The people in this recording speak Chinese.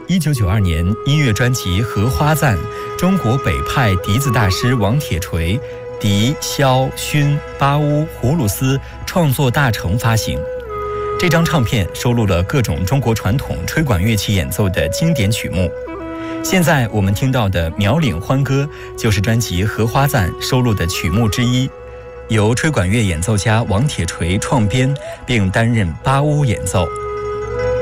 1992年，音乐专辑《荷花赞》，中国北派笛子大师王铁锤、笛、箫、埙、巴乌、葫芦丝创作大成发行。这张唱片收录了各种中国传统吹管乐器演奏的经典曲目。现在我们听到的《苗岭欢歌》就是专辑《荷花赞》收录的曲目之一，由吹管乐演奏家王铁锤创编，并担任巴乌演奏。